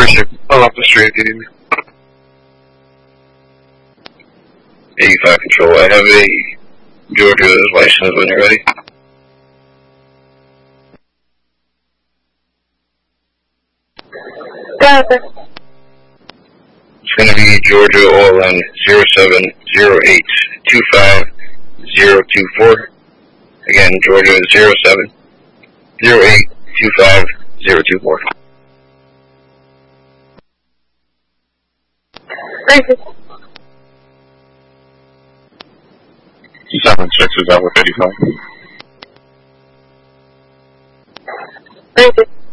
Christian, pull up the street, dude. 85 Control. I have a Georgia license when you're ready. It's going to be Georgia all in 0708250024. Again, Georgia 0708250024. Thank you. 76 is out with 85.